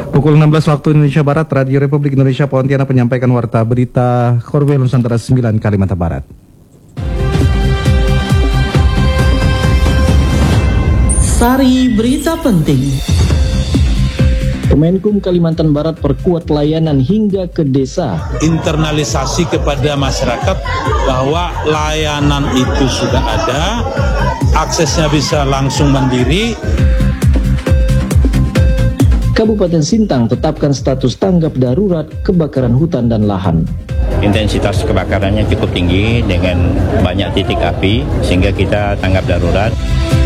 Pukul 16 waktu Indonesia Barat, Radio Republik Indonesia Pontianak menyampaikan warta berita Korwil Nusantara 9 Kalimantan Barat. Sari berita penting. Kemenkum Kalimantan Barat perkuat layanan hingga ke desa. Internalisasi kepada masyarakat bahwa layanan itu sudah ada, aksesnya bisa langsung mandiri. Kabupaten Sintang tetapkan status tanggap darurat kebakaran hutan dan lahan. Intensitas kebakarannya cukup tinggi dengan banyak titik api sehingga kita tanggap darurat.